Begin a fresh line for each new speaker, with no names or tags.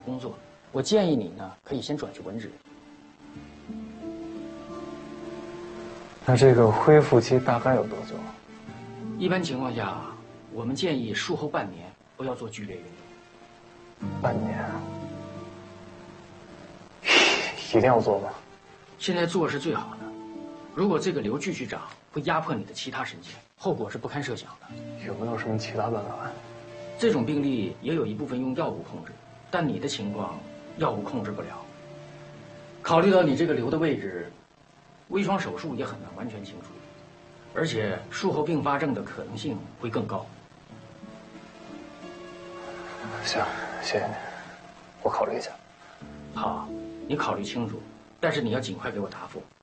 工作，我建议你呢可以先转去文职。
那这个恢复期大概有多久？
一般情况下，我们建议术后半年不要做剧烈运动。
半年，一定要做吗？
现在做是最好的。如果这个瘤继续长，会压迫你的其他神经，后果是不堪设想的。
有没有什么其他办法？
这种病例也有一部分用药物控制，但你的情况药物控制不了。考虑到你这个瘤的位置，微创手术也很难完全清除，而且术后并发症的可能性会更高。
行，谢谢你，我考虑一下。
好，你考虑清楚，但是你要尽快给我答复。